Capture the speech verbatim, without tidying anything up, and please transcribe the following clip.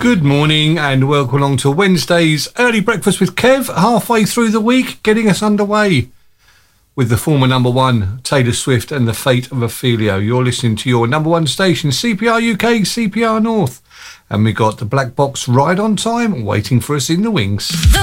Good morning and welcome along to Wednesday's Early Breakfast with Kev, halfway through the week, getting us underway with the former number one, Taylor Swift and the Fate of Ophelia. You're listening to your number one station, C P R U K, C P R North. And we got the Black Box right on time, waiting for us in the wings. The